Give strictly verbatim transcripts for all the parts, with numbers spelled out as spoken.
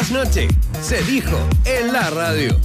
trasnoche. Se dijo en la radio.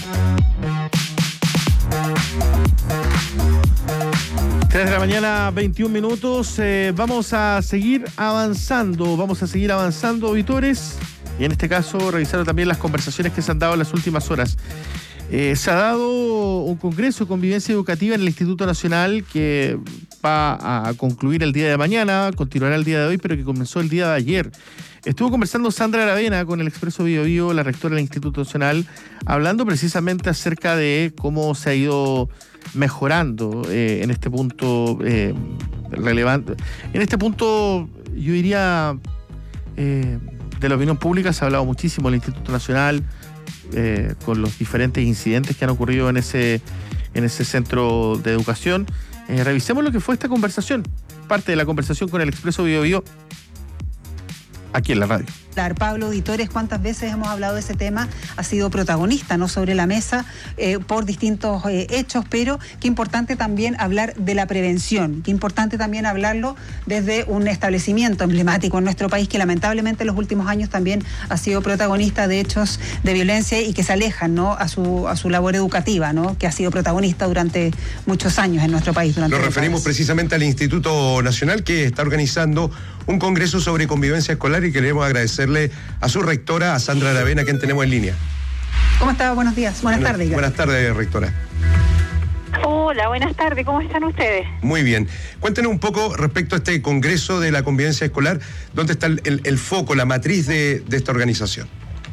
tres de la mañana, veintiún minutos. Eh, vamos a seguir avanzando. Vamos a seguir avanzando, auditores. Y en este caso, revisar también las conversaciones que se han dado en las últimas horas. Eh, se ha dado un congreso de convivencia educativa en el Instituto Nacional que va a concluir el día de mañana, continuará el día de hoy, pero que comenzó el día de ayer. Estuvo conversando Sandra Aravena con el Expreso Bio Bio, la rectora del Instituto Nacional, hablando precisamente acerca de cómo se ha ido mejorando eh, en este punto eh, relevante. En este punto, yo diría, eh, de la opinión pública se ha hablado muchísimo del Instituto Nacional, eh, con los diferentes incidentes que han ocurrido en ese, en ese centro de educación. Eh, revisemos lo que fue esta conversación, parte de la conversación con el Expreso Bio Bio, aquí en la radio. Pablo, auditores, cuántas veces hemos hablado de ese tema, ha sido protagonista, ¿no?, sobre la mesa eh, por distintos eh, hechos, pero qué importante también hablar de la prevención, qué importante también hablarlo desde un establecimiento emblemático en nuestro país que lamentablemente en los últimos años también ha sido protagonista de hechos de violencia y que se alejan, ¿no?, a su, a su labor educativa, ¿no?, que ha sido protagonista durante muchos años en nuestro país. Nos referimos precisamente al Instituto Nacional, que está organizando un congreso sobre convivencia escolar y queremos agradecerle a su rectora, a Sandra Aravena, quien tenemos en línea. ¿Cómo está? Buenos días. Buenas, buenas tardes. Buenas tardes, rectora. Hola, buenas tardes. ¿Cómo están ustedes? Muy bien. Cuéntenos un poco respecto a este congreso de la convivencia escolar, ¿dónde está el, el, el foco, la matriz de, de esta organización?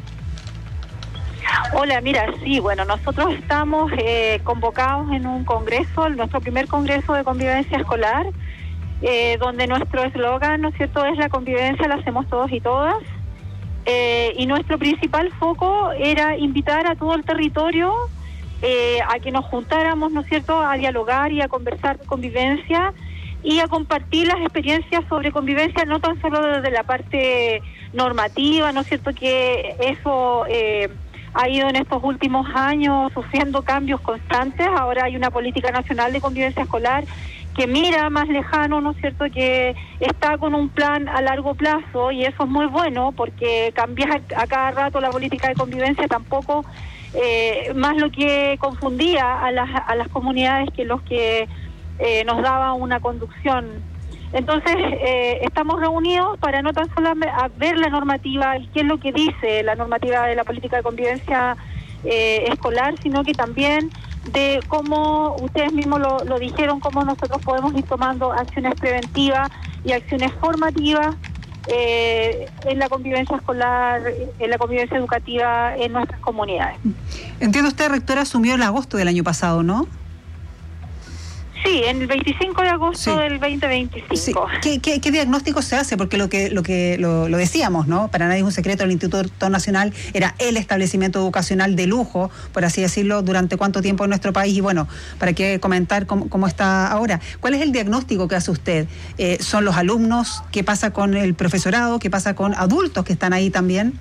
Hola, mira, sí, bueno, nosotros estamos eh, convocados en un congreso, nuestro primer congreso de convivencia escolar, eh, donde nuestro eslogan, ¿no es cierto?, es la convivencia la hacemos todos y todas. Eh, y nuestro principal foco era invitar a todo el territorio eh, a que nos juntáramos, ¿no es cierto?, a dialogar y a conversar de convivencia y a compartir las experiencias sobre convivencia, no tan solo desde la parte normativa, ¿no es cierto?, que eso eh, ha ido en estos últimos años sufriendo cambios constantes. Ahora hay una política nacional de convivencia escolar que mira más lejano, ¿no es cierto?, que está con un plan a largo plazo, y eso es muy bueno porque cambiar a cada rato la política de convivencia tampoco, eh, más lo que confundía a las, a las comunidades que los que eh, nos daba una conducción. Entonces, eh, estamos reunidos para no tan solo ver la normativa y qué es lo que dice la normativa de la política de convivencia eh, escolar, sino que también de cómo, ustedes mismos lo, lo dijeron, cómo nosotros podemos ir tomando acciones preventivas y acciones formativas eh, en la convivencia escolar, en la convivencia educativa en nuestras comunidades. Entiendo, usted, rectora, asumió en agosto del año pasado, ¿no? Sí, en el veinticinco de agosto sí. del veinte veinticinco. Sí. ¿Qué, qué, ¿Qué diagnóstico se hace? Porque lo que lo que lo, lo decíamos, ¿no? Para nadie es un secreto, el Instituto Nacional era el establecimiento educacional de lujo, por así decirlo, durante cuánto tiempo en nuestro país. Y bueno, para qué comentar cómo, cómo está ahora. ¿Cuál es el diagnóstico que hace usted? Eh, ¿Son los alumnos? ¿Qué pasa con el profesorado? ¿Qué pasa con adultos que están ahí también?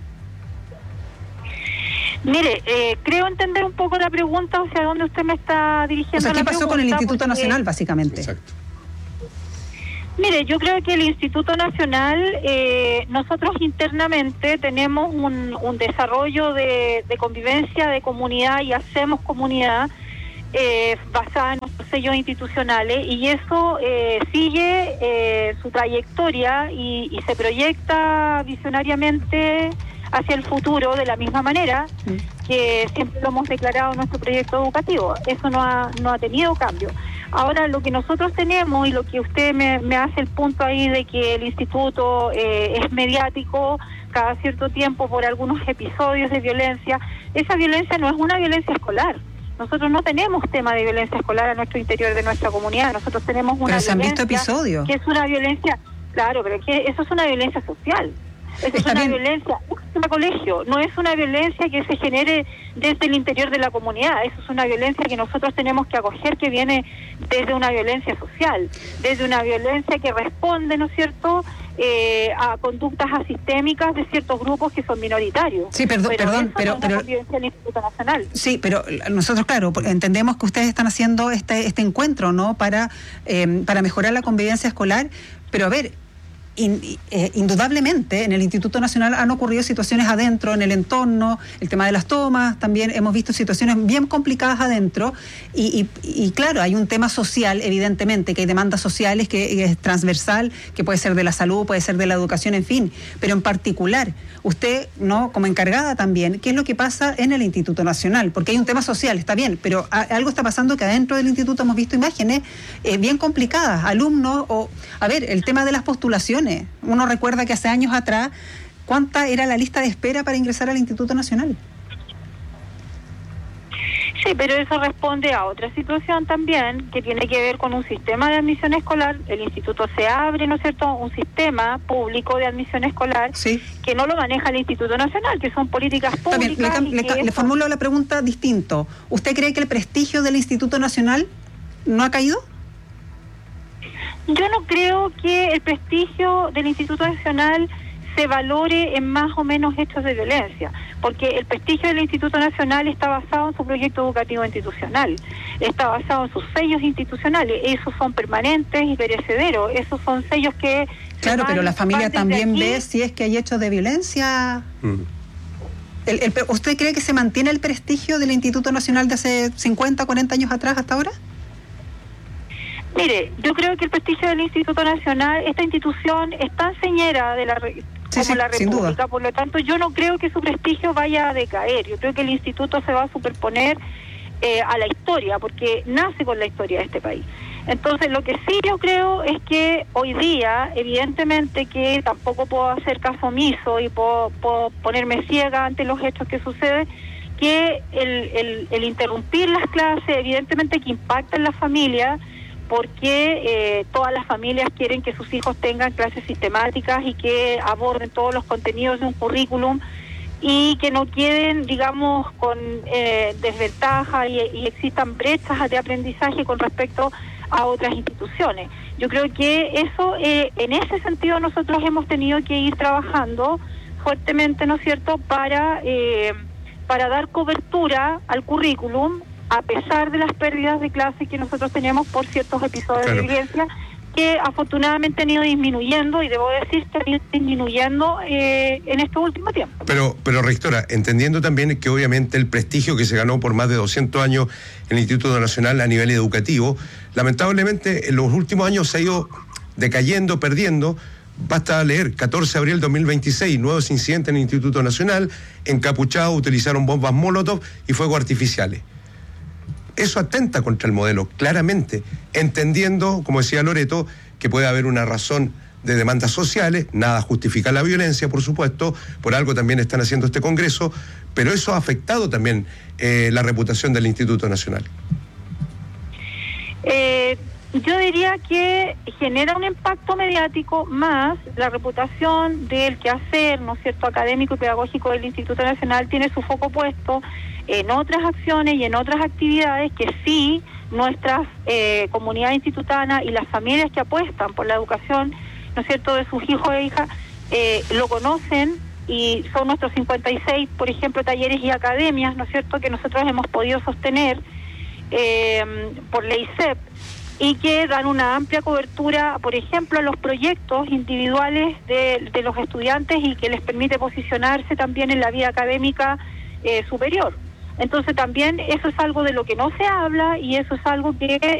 Mire, eh, creo entender un poco la pregunta, o sea, ¿dónde usted me está dirigiendo? O sea, ¿qué la pasó pregunta? con el Instituto Porque, Nacional, básicamente? Exacto. Mire, yo creo que el Instituto Nacional, eh, nosotros internamente tenemos un, un desarrollo de, de convivencia, de comunidad, y hacemos comunidad eh, basada en nuestros sellos institucionales, y eso eh, sigue eh, su trayectoria y, y se proyecta visionariamente hacia el futuro de la misma manera que siempre lo hemos declarado en nuestro proyecto educativo. Eso no ha, no ha tenido cambio. Ahora, lo que nosotros tenemos, y lo que usted me, me hace el punto ahí de que el instituto eh, es mediático cada cierto tiempo por algunos episodios de violencia, esa violencia no es una violencia escolar. Nosotros no tenemos tema de violencia escolar a nuestro interior de nuestra comunidad. Nosotros tenemos una pero se han violencia visto episodios. que es una violencia, claro, pero que eso es una violencia social. Eso es una violencia en el colegio, no es una violencia que se genere desde el interior de la comunidad. Eso es una violencia que nosotros tenemos que acoger, que viene desde una violencia social, desde una violencia que responde, ¿no es cierto?, eh, a conductas asistémicas de ciertos grupos que son minoritarios. Sí, perdón, pero perdón, eso pero, no es pero una convivencia del Instituto Nacional. Sí, pero nosotros, claro, entendemos que ustedes están haciendo este este encuentro, ¿no?, para eh, para mejorar la convivencia escolar, pero a ver, In, eh, indudablemente en el Instituto Nacional han ocurrido situaciones adentro, en el entorno, el tema de las tomas, también hemos visto situaciones bien complicadas adentro y, y, y claro, hay un tema social, evidentemente, que hay demandas sociales, que es transversal, que puede ser de la salud, puede ser de la educación, en fin, pero en particular, usted, ¿no?, como encargada también, ¿qué es lo que pasa en el Instituto Nacional? Porque hay un tema social, está bien, pero a, algo está pasando que adentro del instituto hemos visto imágenes eh, bien complicadas, alumnos, o, a ver, el tema de las postulaciones. Uno recuerda que hace años atrás, ¿cuánta era la lista de espera para ingresar al Instituto Nacional? Sí, pero eso responde a otra situación también, que tiene que ver con un sistema de admisión escolar. El instituto se abre, ¿no es cierto?, un sistema público de admisión escolar, sí, que no lo maneja el Instituto Nacional, que son políticas públicas. También, le, le, le formulo la pregunta distinto. ¿Usted cree que el prestigio del Instituto Nacional no ha caído? Yo no creo que el prestigio del Instituto Nacional se valore en más o menos hechos de violencia, porque el prestigio del Instituto Nacional está basado en su proyecto educativo institucional, está basado en sus sellos institucionales, esos son permanentes y perecederos, esos son sellos que... Claro, pero la familia también ve si es que hay hechos de violencia. Mm. El, el, ¿Usted cree que se mantiene el prestigio del Instituto Nacional de hace cincuenta, cuarenta años atrás hasta ahora? Mire, yo creo que el prestigio del Instituto Nacional, esta institución es tan señera de la, sí, como sí, la República, por lo tanto yo no creo que su prestigio vaya a decaer, yo creo que el instituto se va a superponer eh, a la historia, porque nace con la historia de este país. Entonces lo que sí yo creo es que hoy día, evidentemente que tampoco puedo hacer caso omiso y puedo, puedo ponerme ciega ante los hechos que suceden, que el, el, el interrumpir las clases evidentemente que impacta en la familia, porque eh, todas las familias quieren que sus hijos tengan clases sistemáticas y que aborden todos los contenidos de un currículum y que no queden, digamos, con eh, desventaja y, y existan brechas de aprendizaje con respecto a otras instituciones. Yo creo que eso, eh, en ese sentido nosotros hemos tenido que ir trabajando fuertemente, ¿no es cierto?, para, eh, para dar cobertura al currículum, a pesar de las pérdidas de clase que nosotros tenemos por ciertos episodios claro. de violencia, que afortunadamente han ido disminuyendo, y debo decir que han ido disminuyendo eh, en este último tiempo. Pero, pero rectora, entendiendo también que obviamente el prestigio que se ganó por más de doscientos años en el Instituto Nacional a nivel educativo, lamentablemente en los últimos años se ha ido decayendo, perdiendo. Basta leer, catorce de abril de dos mil veintiséis, nuevos incidentes en el Instituto Nacional, encapuchados utilizaron bombas Molotov y fuegos artificiales. Eso atenta contra el modelo, claramente, entendiendo, como decía Loreto, que puede haber una razón de demandas sociales, nada justifica la violencia, por supuesto, por algo también están haciendo este Congreso, pero eso ha afectado también eh, la reputación del Instituto Nacional. Eh, yo diría que genera un impacto mediático más la reputación del quehacer, ¿no es cierto?, académico y pedagógico del Instituto Nacional tiene su foco puesto en otras acciones y en otras actividades que sí nuestras eh, comunidades institutanas y las familias que apuestan por la educación, ¿no es cierto?, de sus hijos e hijas, eh, lo conocen, y son nuestros cincuenta y seis, por ejemplo, talleres y academias, ¿no es cierto?, que nosotros hemos podido sostener eh, por ley C E P, y que dan una amplia cobertura, por ejemplo, a los proyectos individuales de, de los estudiantes y que les permite posicionarse también en la vida académica eh, superior. Entonces también eso es algo de lo que no se habla y eso es algo que